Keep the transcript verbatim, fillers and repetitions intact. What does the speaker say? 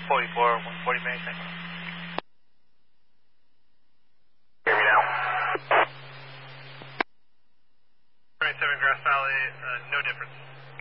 forty-four, one forty Maryland. Hear me now. twenty-seven Grass Valley, uh, no difference.